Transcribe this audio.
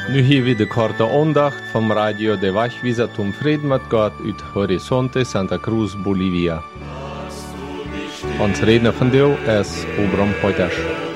Nu hier weer de korte aandacht van Radio de Wachwieser Tom Frieden met Gott uit Horizonte Santa Cruz, Bolivia. Ons redner van deel is Obram Poitash.